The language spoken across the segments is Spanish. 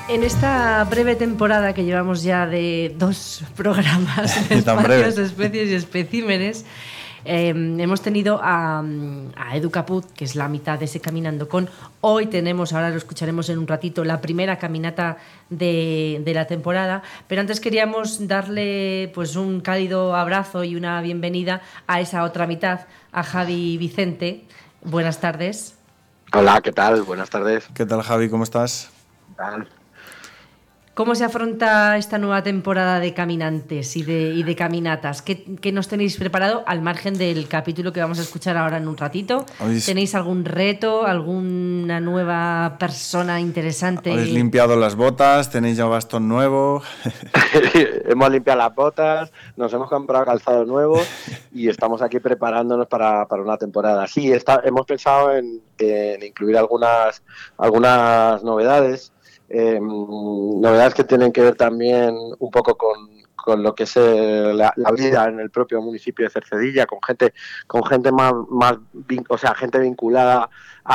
En esta breve temporada que llevamos ya de 2 programas de espacios, especies y especímenes, hemos tenido a Edu Capuz, que es la mitad de ese Caminando Con. Hoy tenemos, ahora lo escucharemos en un ratito, la primera caminata de la temporada, pero antes queríamos darle pues un cálido abrazo y una bienvenida a esa otra mitad, a Javi Vicente. Buenas tardes. Hola, ¿qué tal? Buenas tardes. ¿Qué tal, Javi? ¿Cómo estás? ¿Qué tal? ¿Cómo se afronta esta nueva temporada de caminantes y de caminatas? ¿Qué nos tenéis preparado al margen del capítulo que vamos a escuchar ahora en un ratito? ¿Tenéis algún reto, alguna nueva persona interesante? ¿Habéis limpiado las botas? ¿Tenéis ya bastón nuevo? Hemos limpiado las botas, nos hemos comprado calzado nuevo y estamos aquí preparándonos para una temporada. Sí, hemos pensado en incluir algunas novedades. Novedades que tienen que ver también un poco con lo que es la vida en el propio municipio de Cercedilla, con gente más o sea, gente vinculada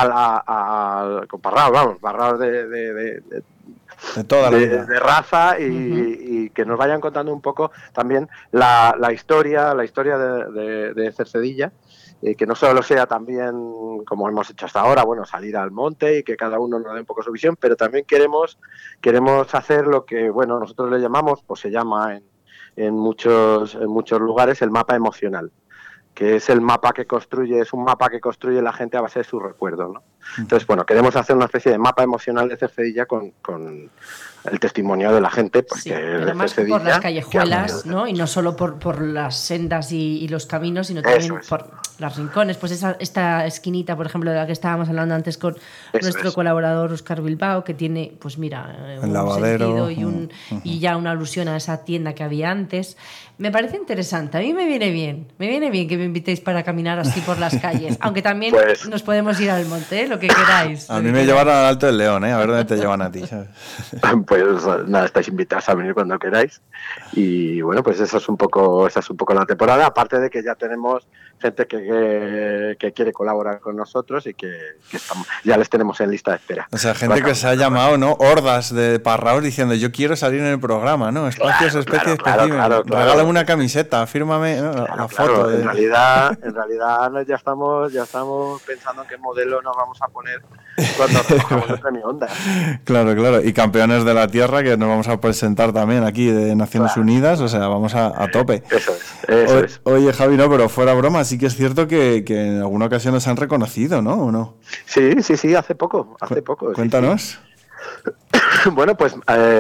con Parraos de toda la vida, de raza y que nos vayan contando un poco también la historia de Cercedilla. Que no solo sea también, como hemos hecho hasta ahora, bueno, salir al monte y que cada uno nos dé un poco su visión, pero también queremos hacer lo que, bueno, nosotros le llamamos, pues se llama en muchos lugares el mapa emocional, que es un mapa que construye la gente a base de sus recuerdos, ¿no? Entonces, bueno, queremos hacer una especie de mapa emocional de Cercedilla con el testimonio de la gente, pues sí, que además por las callejuelas, ¿no? Y no solo por las sendas y los caminos, sino también por los rincones. Pues esta esquinita, por ejemplo, de la que estábamos hablando antes con nuestro colaborador Óscar Bilbao, que tiene, pues mira, un lavadero, sentido y ya una alusión a esa tienda que había antes. Me parece interesante. A mí me viene bien que me invitéis para caminar así por las calles, aunque también nos podemos ir al monte, lo que queráis. A mí me llevaron al Alto del León, a ver dónde te llevan a ti, ¿sabes? Pues nada, estáis invitados a venir cuando queráis y bueno, pues esa es un poco la temporada, aparte de que ya tenemos gente que quiere colaborar con nosotros y que ya les tenemos en lista de espera. O sea, gente que se ha llamado, ¿no? Hordas de Parraos diciendo yo quiero salir en el programa, ¿no? Espacios, especies, claro. Regálame una camiseta, fírmame, ¿no? la foto. Claro. En realidad ya estamos pensando en qué modelo nos vamos a poner cuando recojamos el premio Onda. Claro. Y campeones de la tierra que nos vamos a presentar también aquí de Naciones Unidas, o sea, vamos a tope. Eso es. Oye, Javi, no, pero fuera broma, sí que es cierto que en alguna ocasión nos han reconocido, ¿no? ¿O no? Sí, hace poco. Cuéntanos. Sí. Bueno, pues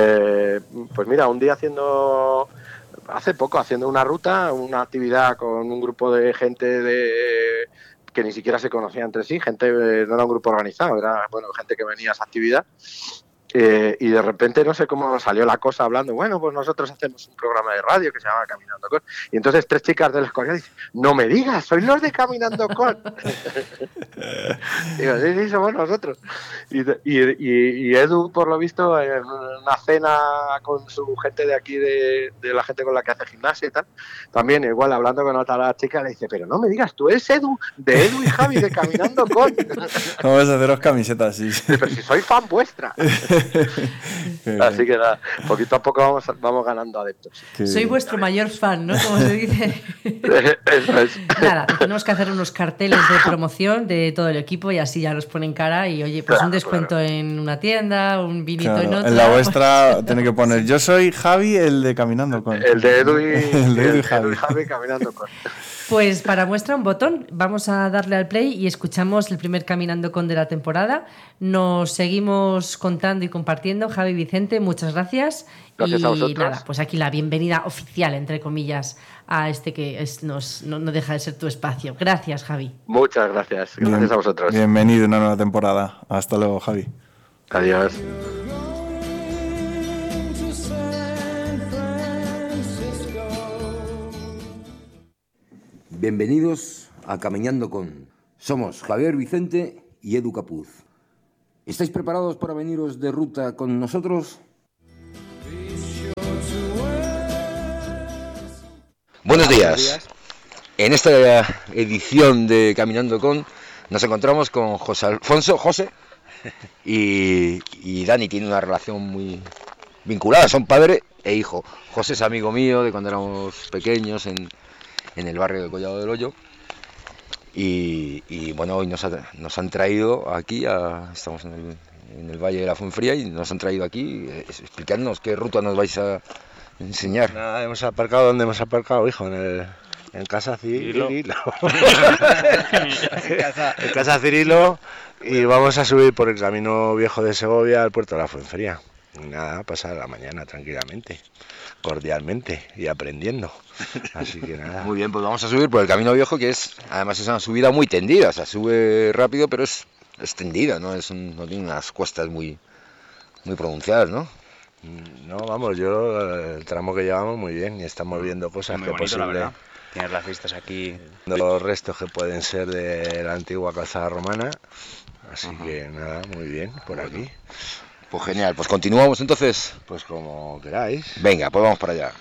mira, un día haciendo una ruta, una actividad con un grupo de gente que ni siquiera se conocía entre sí, no era un grupo organizado, era gente que venía a esa actividad. Y de repente no sé cómo salió la cosa hablando, bueno, pues nosotros hacemos un programa de radio que se llama Caminando Con, y entonces 3 chicas de la escuela dicen, no me digas, sois los de Caminando Con. Digo, sí, somos nosotros. Y Edu, por lo visto, en una cena con su gente de aquí, de la gente con la que hace gimnasia y tal, también igual hablando con otra chica, le dice, pero no me digas, tú eres Edu, de Edu y Javi de Caminando Con. Vamos a haceros camisetas, sí. Pero si soy fan vuestra. Así que nada, poquito a poco vamos ganando adeptos. Soy vuestro mayor fan, ¿no? Como se dice. Eso es. Nada, tenemos que hacer unos carteles de promoción de todo el equipo y así ya los ponen cara y oye, pues un descuento en una tienda, un vinito en otra. En la vuestra tiene que poner yo soy Javi, el de Caminando Con. El de Edu y Javi Caminando Con. Pues para muestra un botón, vamos a darle al play y escuchamos el primer Caminando Con de la temporada. Nos seguimos contando y compartiendo. Javi Vicente, muchas gracias. Gracias a vosotros. Y nada, pues aquí la bienvenida oficial, entre comillas, a este que no deja de ser tu espacio. Gracias, Javi. Muchas gracias. Gracias a vosotros. Bienvenido a una nueva temporada. Hasta luego, Javi. Adiós. Bienvenidos a Caminando Con. Somos Javier Vicente y Edu Capuz. ¿Estáis preparados para veniros de ruta con nosotros? Buenos días. En esta edición de Caminando Con nos encontramos con José Y Dani tiene una relación muy vinculada, son padre e hijo. José es amigo mío de cuando éramos pequeños en el barrio de Collado del Hoyo. Y bueno, hoy nos han traído aquí, estamos en el Valle de la Fuenfría, y nos han traído aquí explicándonos qué ruta nos vais a enseñar. Nada, hemos aparcado donde hemos aparcado, hijo, en Casa Cirilo. En Casa Cirilo, y vamos a subir por el camino viejo de Segovia al puerto de la Fuenfría. Nada, pasar la mañana tranquilamente, cordialmente y aprendiendo. Así que nada. Muy bien, pues vamos a subir por el camino viejo, que además es una subida muy tendida, o sea, sube rápido, pero es tendida, ¿no? No tiene unas cuestas muy pronunciadas, ¿no? No, vamos, el tramo que llevamos muy bien, y estamos viendo cosas muy que bonito, posible. Tienes las vistas aquí. Los restos que pueden ser de la antigua calzada romana. Así que nada, muy bien, por aquí. Pues genial, pues continuamos entonces. Pues como queráis. Venga, pues vamos para allá.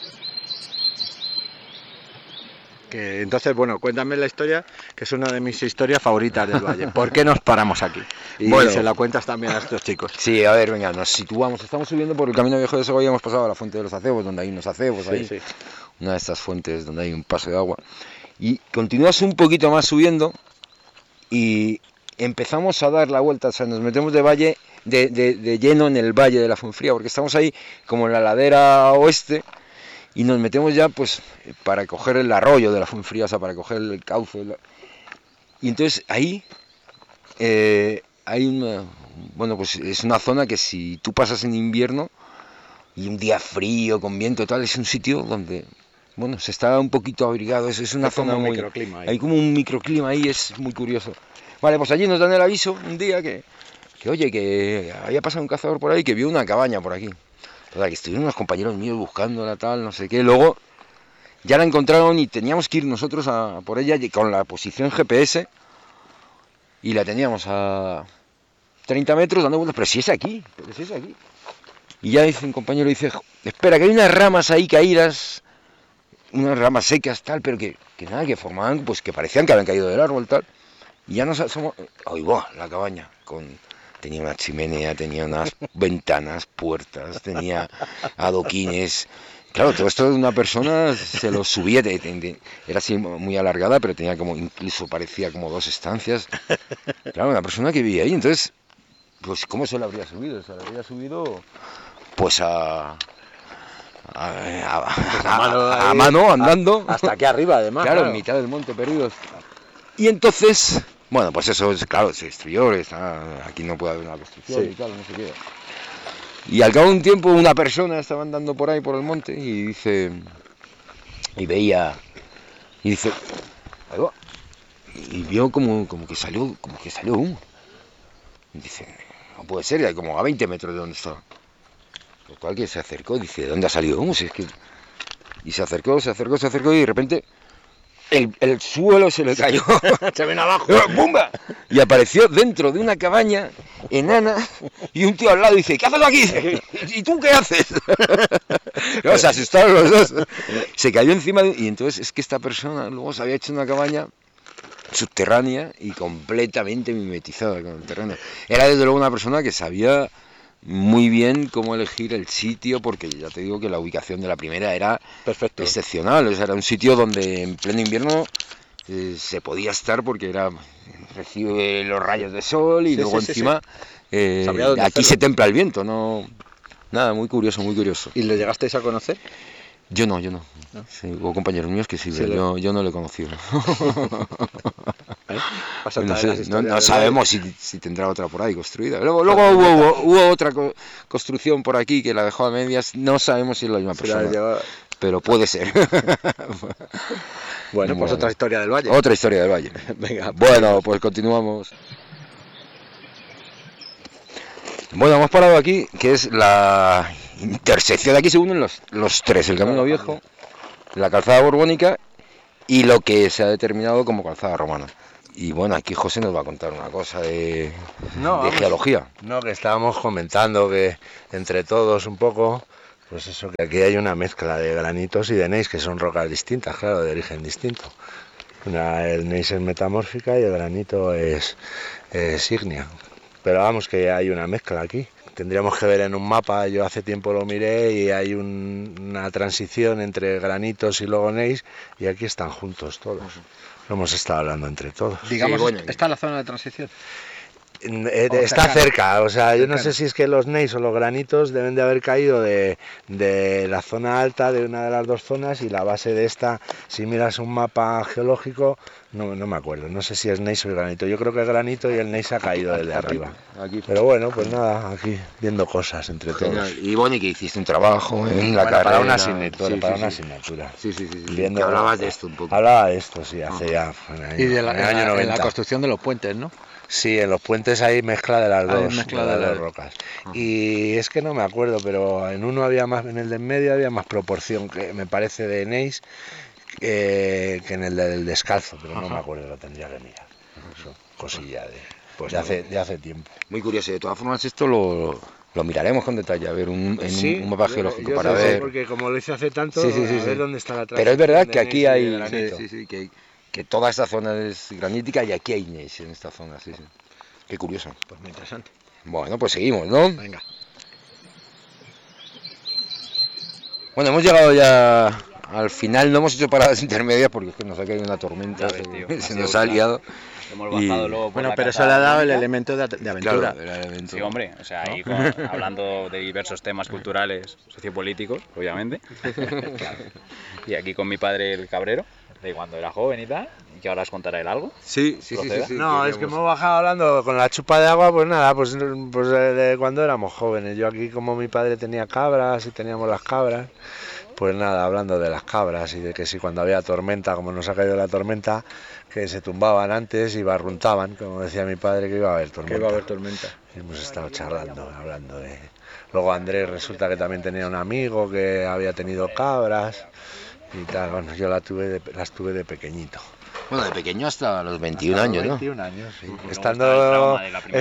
Entonces, bueno, cuéntame la historia, que es una de mis historias favoritas del Valle. ¿Por qué nos paramos aquí? Y bueno, se la cuentas también a estos chicos. Sí, a ver, venga, nos situamos. Estamos subiendo por el camino viejo de Segovia, hemos pasado a la fuente de los acebos, donde hay unos acebos ahí. Sí. Una de estas fuentes donde hay un paso de agua. Y continúas un poquito más subiendo y empezamos a dar la vuelta, o sea, nos metemos de lleno en el Valle de la Fuenfría, porque estamos ahí como en la ladera oeste. Y nos metemos ya, pues, para coger el arroyo de la Fuenfría, o sea, para coger el cauce. Y entonces ahí hay pues es una zona que si tú pasas en invierno y un día frío, con viento y tal, es un sitio donde, bueno, se está un poquito abrigado. Es una zona muy... microclima ahí. Hay como un microclima ahí, es muy curioso. Vale, pues allí nos dan el aviso un día que oye, que había pasado un cazador por ahí que vio una cabaña por aquí. O sea, que estuvieron unos compañeros míos buscándola, tal, no sé qué. Luego ya la encontraron y teníamos que ir nosotros a por ella con la posición GPS. Y la teníamos a 30 metros dando vueltas. Pero si es aquí. Y ya dice un compañero, dice, espera, que hay unas ramas ahí caídas, unas ramas secas, tal, pero que nada, que formaban, pues que parecían que habían caído del árbol, tal. Y ya nos asomamos. ¡Ay, va! La cabaña tenía una chimenea, tenía unas ventanas, puertas, tenía adoquines. Claro, todo esto de una persona se lo subía, era así muy alargada, pero tenía como, incluso parecía como 2 estancias. Claro, una persona que vivía ahí, entonces, pues ¿cómo se lo habría subido? Se lo habría subido, pues a mano, andando. Hasta aquí arriba, además. Claro, en mitad del monte, perdidos. Y entonces... Bueno, pues eso, claro, se destruyó, aquí no puede haber una construcción y tal, no sé qué. Y al cabo de un tiempo una persona estaba andando por ahí, por el monte, y dice, y veía, y dice, ahí va, y vio como que salió humo. Y dice, no puede ser, y como a 20 metros de donde estaba. Lo cual que se acercó, dice, ¿de dónde ha salido humo? Si es que... Y se acercó, y de repente... El suelo se le cayó, se vino abajo, ¡bumba! Y apareció dentro de una cabaña enana y un tío al lado dice, ¿qué haces aquí? ¿Y tú qué haces? No, se asustaron los dos. Se cayó encima y entonces es que esta persona luego se había hecho una cabaña subterránea y completamente mimetizada con el terreno. Era desde luego una persona que sabía muy bien cómo elegir el sitio, porque ya te digo que la ubicación de la primera era perfecto, excepcional. O sea, era un sitio donde en pleno invierno se podía estar porque recibe los rayos de sol y luego encima aquí se templa el viento, no, nada, muy curioso. ¿Y le llegasteis a conocer? Yo no. Sí, hubo compañeros míos que sí, pero yo no lo he conocido. No sabemos si tendrá otra por ahí construida. Luego hubo otra construcción por aquí que la dejó a medias. No sabemos si es la misma persona, pero puede ser. Bueno, pues otra historia del Valle. Otra historia del Valle. Venga. Bueno, pues continuamos. Bueno, hemos parado aquí, que es la intersección. Aquí se unen los tres, el camino viejo, la calzada borbónica y lo que se ha determinado como calzada romana. Y bueno, aquí José nos va a contar una cosa de geología. No, que estábamos comentando que entre todos un poco, pues eso, que aquí hay una mezcla de granitos y de gneiss, que son rocas distintas, claro, de origen distinto. El gneiss es metamórfica y el granito es ígnea. Pero vamos, que hay una mezcla aquí. Tendríamos que ver en un mapa, yo hace tiempo lo miré y hay una transición entre granitos y luego gneiss, y aquí están juntos todos. Lo hemos estado hablando entre todos. Digamos, ¿está en la zona de transición? Está cerca, o sea, yo no sé si es que los gneiss o los granitos deben de haber caído de la zona alta de una de las dos zonas, y la base de esta, si miras un mapa geológico, no me acuerdo, no sé si es gneiss o el granito, yo creo que es granito y el gneiss ha caído desde arriba. Pero bueno, pues nada, aquí viendo cosas entre todos. Y Bonnie, que hiciste un trabajo en la carrera. Para una asignatura, Sí. Viendo, que hablabas de esto un poco. Hablaba de esto, sí, hace ya y de en la construcción de los puentes, ¿no? Sí, en los puentes hay mezcla de las dos rocas. Y es que no me acuerdo, pero en uno había más, en el de en medio había más proporción, que me parece, de gneiss que en el del descalzo, pero no me acuerdo, lo tendría que mirar. Eso, cosilla de hace tiempo. Muy curioso, de todas formas esto lo miraremos con detalle, a ver un mapa geológico para ver. Porque como lo hice hace tanto, a ver dónde está la transición. Pero es verdad que aquí hay, que toda esta zona es granítica y aquí hay gneiss en esta zona, sí. Qué curioso. Pues muy interesante. Bueno, pues seguimos, ¿no? Venga. Bueno, hemos llegado ya al final, no hemos hecho paradas intermedias porque es que nos ha caído una tormenta, se nos ha liado. Hemos bajado luego por bueno, pero eso le ha dado el elemento de aventura. Claro, Sí, hombre, o sea, ahí hablando de diversos temas culturales, sociopolíticos, obviamente. Y aquí con mi padre el cabrero, de cuando era joven y tal, y que ahora os contará él algo. Sí. No, es que hemos bajado hablando con la chupa de agua, pues nada, pues de cuando éramos jóvenes. Yo aquí, como mi padre tenía cabras y teníamos las cabras, pues nada, hablando de las cabras y de que si cuando había tormenta, como nos ha caído la tormenta, que se tumbaban antes y barruntaban, como decía mi padre, que iba a haber tormenta. Y hemos estado charlando, hablando de... Luego Andrés resulta que también tenía un amigo que había tenido cabras y tal. Bueno, yo las tuve de pequeñito. Bueno, de pequeño hasta los 21 años, ¿no? 21 años, sí. Estando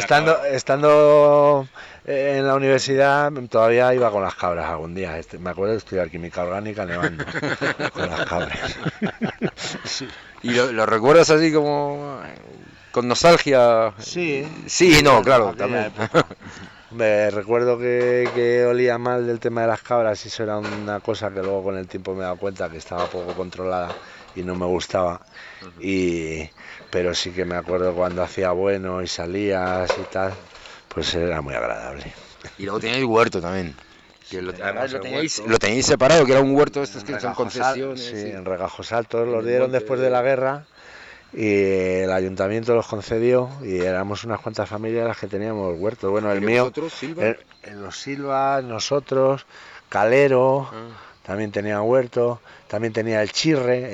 en la universidad todavía iba con las cabras algún día. Me acuerdo de estudiar química orgánica nevando con las cabras. Sí. ¿Y lo recuerdas así como con nostalgia? Sí. Sí y no, claro, también. Me recuerdo que olía mal del tema de las cabras y eso era una cosa que luego con el tiempo me he dado cuenta que estaba poco controlada y no me gustaba. Pero sí que me acuerdo cuando hacía bueno y salías y tal, pues era muy agradable. Y luego teníais huerto también. Que además lo teníais separado, que era un huerto estos que son concesiones. Sí, en Regajos Altos los dieron después de la guerra y el ayuntamiento los concedió y éramos unas cuantas familias las que teníamos huerto. Bueno, el mío, en los Silvas, nosotros, Calero, también tenía huerto, también tenía el Chirre,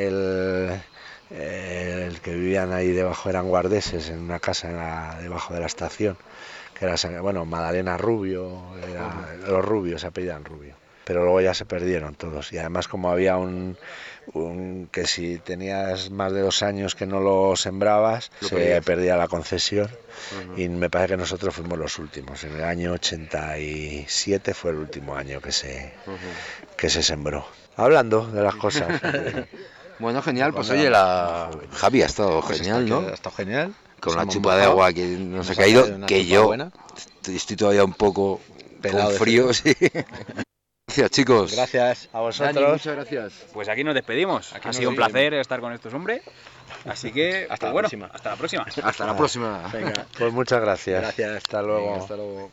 el que vivían ahí debajo, eran guardeses en una casa debajo de la estación, que era, bueno, Madalena Rubio, los Rubios se apellidan Rubio, pero luego ya se perdieron todos. Y además, como había que si tenías más de 2 años que no lo sembrabas, se perdía la concesión. Y me parece que nosotros fuimos los últimos. En el año 87 fue el último año que se sembró. Hablando de las cosas. Bueno, genial, pues oye, Javi ha estado genial, ¿no? Ha estado genial. Con la chupa de agua que nos ha caído, que yo estoy todavía un poco pelado con frío, sí. Gracias, chicos. Gracias a vosotros. Dani, muchas gracias. Pues aquí nos despedimos. Ha sido un placer estar con estos hombres. Así que, hasta la próxima. Hasta la próxima. Venga. Pues muchas gracias. Gracias. Hasta luego. Venga, hasta luego.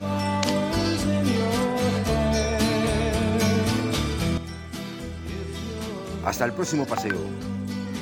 Hasta el próximo paseo.